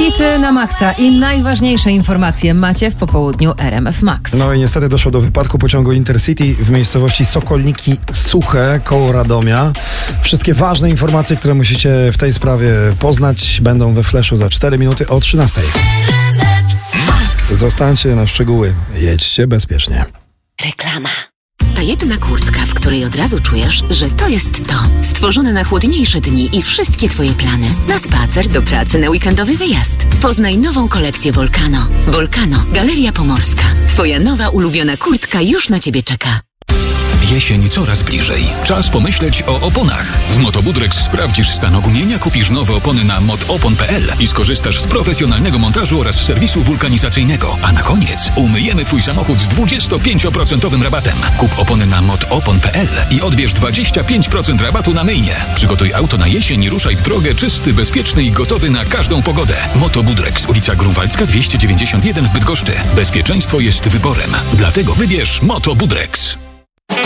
Hity na maksa i najważniejsze informacje macie w popołudniu RMF Max. No i niestety doszło do wypadku pociągu Intercity w miejscowości Sokolniki Suche koło Radomia. Wszystkie ważne informacje, które musicie w tej sprawie poznać, będą we flashu za 4 minuty o 13:00. Zostańcie na szczegóły. Jedźcie bezpiecznie. Reklama. To jedna kurtka, w której od razu czujesz, że to jest to. Stworzone na chłodniejsze dni i wszystkie twoje plany. Na spacer, do pracy, na weekendowy wyjazd. Poznaj nową kolekcję Volcano. Volcano, Galeria Pomorska. Twoja nowa ulubiona kurtka już na ciebie czeka. Jesień coraz bliżej. Czas pomyśleć o oponach. W Motobudrex sprawdzisz stan ogumienia, kupisz nowe opony na modopon.pl i skorzystasz z profesjonalnego montażu oraz serwisu wulkanizacyjnego. A na koniec umyjemy twój samochód z 25% rabatem. Kup opony na modopon.pl i odbierz 25% rabatu na myjnie. Przygotuj auto na jesień i ruszaj w drogę czysty, bezpieczny i gotowy na każdą pogodę. Motobudrex, ulica Grunwaldzka 291 w Bydgoszczy. Bezpieczeństwo jest wyborem. Dlatego wybierz Motobudrex.